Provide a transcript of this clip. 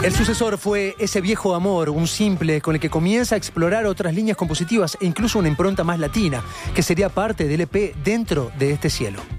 El sucesor fue Ese viejo amor, un simple con el que comienza a explorar otras líneas compositivas e incluso una impronta más latina, que sería parte del EP Dentro de este cielo.